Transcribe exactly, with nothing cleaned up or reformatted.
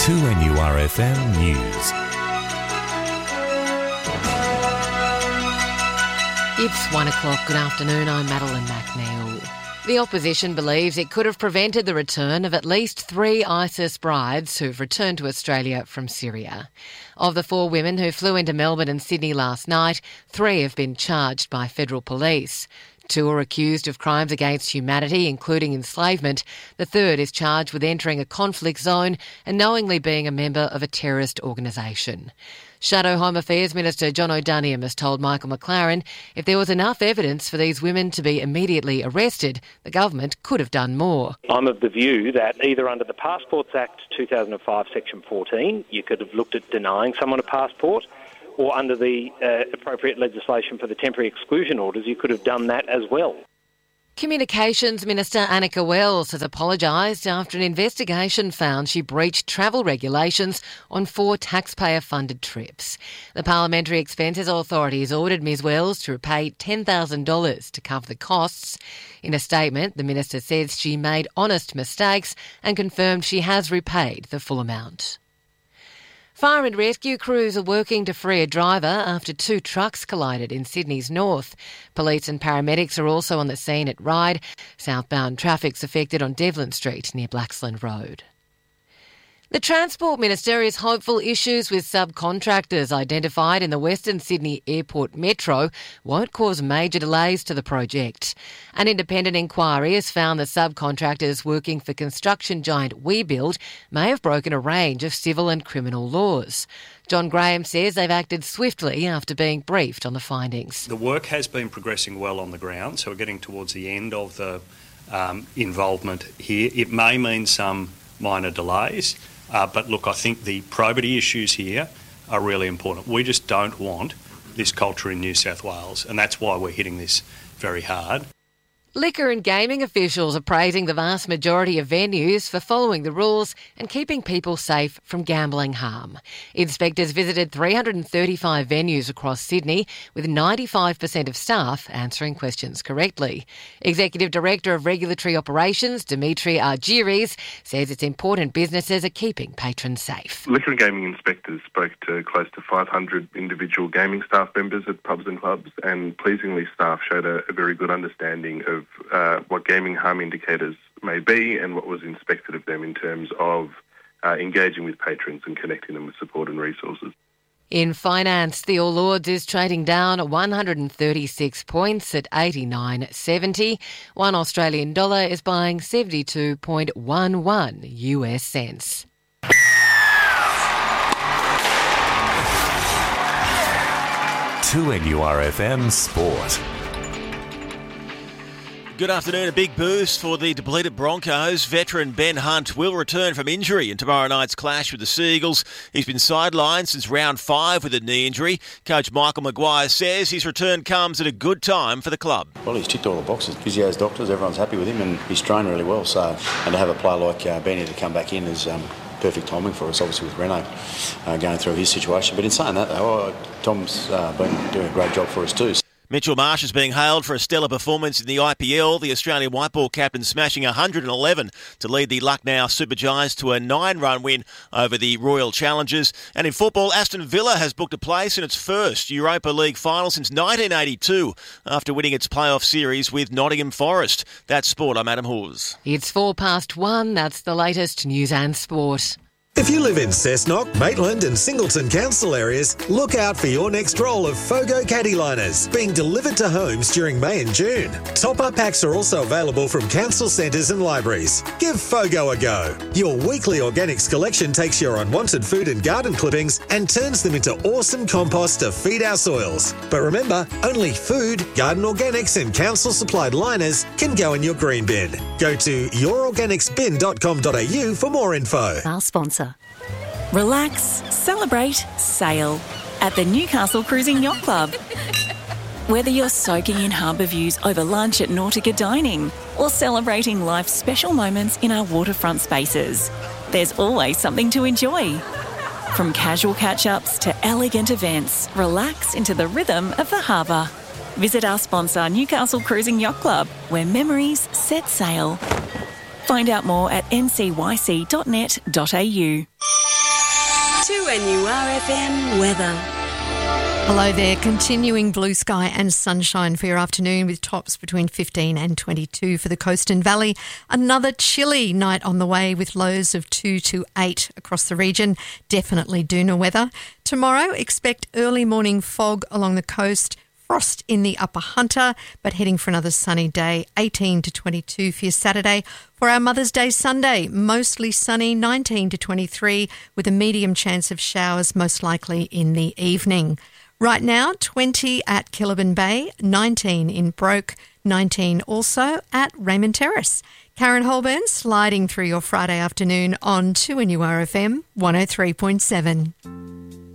two N U R F M News. It's one o'clock. Good afternoon. I'm Madeline McNeil. The opposition believes it could have prevented the return of at least three ISIS brides who've returned to Australia from Syria. Of the four women who flew into Melbourne and Sydney last night, three have been charged by federal police. Two are accused of crimes against humanity, including enslavement. The third is charged with entering a conflict zone and knowingly being a member of a terrorist organisation. Shadow Home Affairs Minister John O'Daniam has told Michael McLaren if there was enough evidence for these women to be immediately arrested, the government could have done more. I'm of the view that either under the Passports Act two thousand five, Section fourteen, you could have looked at denying someone a passport, or under the uh, appropriate legislation for the temporary exclusion orders, you could have done that as well. Communications Minister Annika Wells has apologised after an investigation found she breached travel regulations on four taxpayer-funded trips. The Parliamentary Expenses Authority has ordered Ms Wells to repay ten thousand dollars to cover the costs. In a statement, the minister says she made honest mistakes and confirmed she has repaid the full amount. Fire and rescue crews are working to free a driver after two trucks collided in Sydney's north. Police and paramedics are also on the scene at Ryde. Southbound traffic's affected on Devlin Street near Blaxland Road. The Transport Minister is hopeful issues with subcontractors identified in the Western Sydney Airport Metro won't cause major delays to the project. An independent inquiry has found the subcontractors working for construction giant WeBuild may have broken a range of civil and criminal laws. John Graham says they've acted swiftly after being briefed on the findings. The work has been progressing well on the ground, so we're getting towards the end of the um, involvement here. It may mean some minor delays. Uh, but look, I think the probity issues here are really important. We just don't want this culture in New South Wales, and that's why we're hitting this very hard. Liquor and gaming officials are praising the vast majority of venues for following the rules and keeping people safe from gambling harm. Inspectors visited three hundred thirty-five venues across Sydney, with ninety-five percent of staff answering questions correctly. Executive Director of Regulatory Operations, Dimitri Argyris, says it's important businesses are keeping patrons safe. Liquor and gaming inspectors spoke to close to five hundred individual gaming staff members at pubs and clubs, and pleasingly staff showed a, a very good understanding of Uh, what gaming harm indicators may be and what was inspected of them in terms of uh, engaging with patrons and connecting them with support and resources. In finance, the All Ords is trading down one hundred thirty-six points at eighty-nine seventy. One Australian dollar is buying seventy-two point one one U S cents. two N U R F M Sport. Good afternoon. A big boost for the depleted Broncos. Veteran Ben Hunt will return from injury in tomorrow night's clash with the Seagulls. He's been sidelined since round five with a knee injury. Coach Michael Maguire says his return comes at a good time for the club. Well, he's ticked all the boxes. Physios, doctors, everyone's happy with him, and he's trained really well. So, and to have a player like uh, Benny to come back in is um, perfect timing for us, obviously with Reno uh, going through his situation. But in saying that, though, Tom's uh, been doing a great job for us too. Mitchell Marsh is being hailed for a stellar performance in the I P L. The Australian white ball captain smashing one hundred eleven to lead the Lucknow Super Giants to a nine-run win over the Royal Challengers. And in football, Aston Villa has booked a place in its first Europa League final since nineteen eighty-two after winning its playoff series with Nottingham Forest. That's sport. I'm Adam Hawes. It's four past one. That's the latest news and sport. If you live in Cessnock, Maitland and Singleton council areas, look out for your next roll of Fogo caddy liners being delivered to homes during May and June. Top-up packs are also available from council centres and libraries. Give Fogo a go. Your weekly organics collection takes your unwanted food and garden clippings and turns them into awesome compost to feed our soils. But remember, only food, garden organics and council-supplied liners can go in your green bin. Go to your organics bin dot com dot a u for more info. Our sponsor. Relax, celebrate, sail at the Newcastle Cruising Yacht Club. Whether you're soaking in harbour views over lunch at Nautica Dining or celebrating life's special moments in our waterfront spaces, there's always something to enjoy. From casual catch-ups to elegant events, relax into the rhythm of the harbour. Visit our sponsor, Newcastle Cruising Yacht Club, where memories set sail. Find out more at n c y c dot net dot a u. N U R F M weather. Hello there. Continuing blue sky and sunshine for your afternoon with tops between fifteen and twenty-two for the coast and valley. Another chilly night on the way with lows of two to eight across the region. Definitely doona weather. Tomorrow, expect early morning fog along the coast. Frost in the upper Hunter, but heading for another sunny day, eighteen to twenty-two for your Saturday. For our Mother's Day Sunday, mostly sunny, nineteen to twenty-three, with a medium chance of showers most likely in the evening. Right now, twenty at Killaban Bay, nineteen in Broke, nineteen also at Raymond Terrace. Karen Holburn sliding through your Friday afternoon on two N U R F M one oh three point seven.